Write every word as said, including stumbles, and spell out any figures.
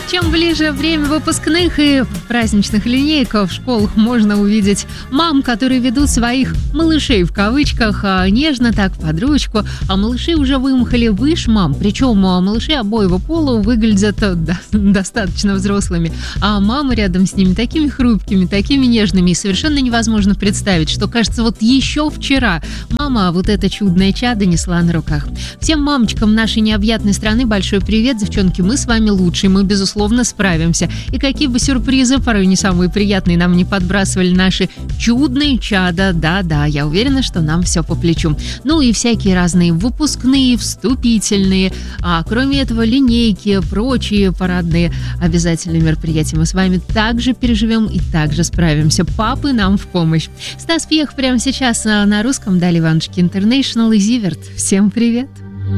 Чем ближе время выпускных и праздничных линеек, в школах можно увидеть мам, которые ведут своих «малышей» в кавычках, нежно так, под ручку, а малыши уже вымахали выше мам, причем малыши обоего пола выглядят достаточно взрослыми, а мамы рядом с ними такими хрупкими, такими нежными, и совершенно невозможно представить, что, кажется, вот еще вчера мама вот это чудное чадо несла на руках. Всем мамочкам нашей необъятной страны большой привет, девчонки, мы с вами лучшие, мы, безусловно, справимся. И какие бы сюрпризы, порой не самые приятные, нам не подбрасывали наши чудные чада, да-да, я уверена, что нам все по плечу. Ну и всякие разные выпускные, вступительные, а кроме этого линейки, прочие парадные обязательные мероприятия мы с вами также переживем и также справимся. Папы нам в помощь. Стас Пьех прямо сейчас на русском, Дарья Ивановички Интернешнл и Зиверт. Всем привет!